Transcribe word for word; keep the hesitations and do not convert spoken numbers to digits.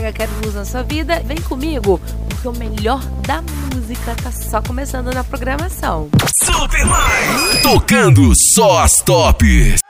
Mega quer luz na sua vida? Vem comigo, porque o melhor da música tá só começando na programação. Super Mais! Tocando só as tops.